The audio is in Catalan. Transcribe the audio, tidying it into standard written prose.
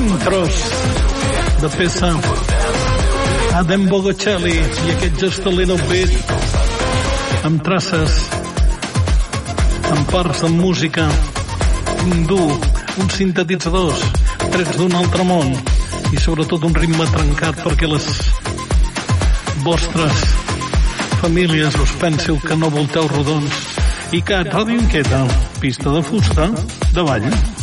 un tros de peça Adam Bogocelli i aquest Just a Little Bit amb traces, amb parts de música hindú, uns sintetitzadors trets d'un altre món i sobretot un ritme trencat perquè les vostres famílies us penseu que no volteu rodons. ICAT, Ràdio Inquieta, pista de fusta de ball.